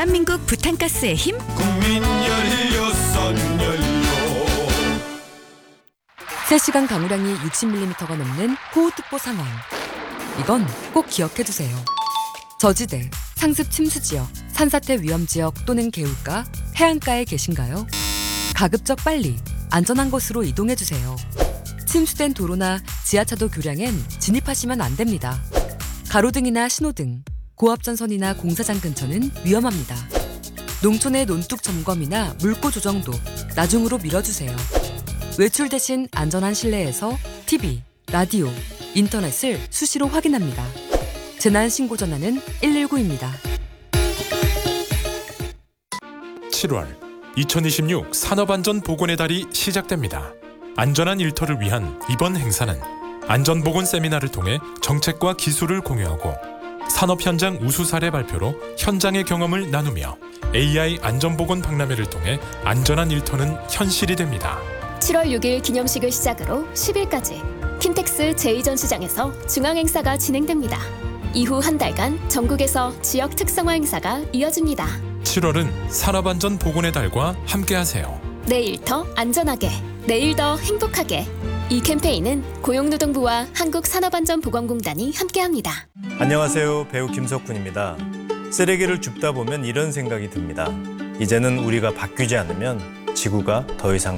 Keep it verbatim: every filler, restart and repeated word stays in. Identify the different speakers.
Speaker 1: 대한민국 부탄가스의 힘
Speaker 2: 국민 열여섯 연료.
Speaker 3: 세 시간 강우량이 육십 밀리미터가 넘는 호우특보 상황. 이건 꼭 기억해두세요. 저지대, 상습 침수지역, 산사태 위험지역 또는 개울가, 해안가에 계신가요? 가급적 빨리 안전한 곳으로 이동해주세요. 침수된 도로나 지하차도 교량엔 진입하시면 안 됩니다. 가로등이나 신호등, 고압전선이나 공사장 근처는 위험합니다. 농촌의 논둑 점검이나 물고 조정도 나중으로 미뤄주세요. 외출 대신 안전한 실내에서 티비, 라디오, 인터넷을 수시로 확인합니다. 재난신고 전화는 일일구입니다.
Speaker 4: 칠월 이천이십육 산업안전보건의 달이 시작됩니다. 안전한 일터를 위한 이번 행사는 안전보건 세미나를 통해 정책과 기술을 공유하고 산업 현장 우수 사례 발표로 현장의 경험을 나누며 에이아이 안전보건 박람회를 통해 안전한 일터는 현실이 됩니다.
Speaker 5: 칠월 육일 기념식을 시작으로 십일까지 킨텍스 제이 전시장에서 중앙행사가 진행됩니다. 이후 한 달간 전국에서 지역 특성화 행사가 이어집니다.
Speaker 4: 칠월은 산업안전보건의 달과 함께하세요.
Speaker 5: 내일 더 안전하게, 내일 더 행복하게. 이 캠페인은 고용노동부와 한국산업안전보건공단이 함께합니다.
Speaker 6: 안녕하세요. 배우 김석훈입니다. 쓰레기를 줍다 보면 이런 생각이 듭니다. 이제는 우리가 바뀌지 않으면 지구가 더 이상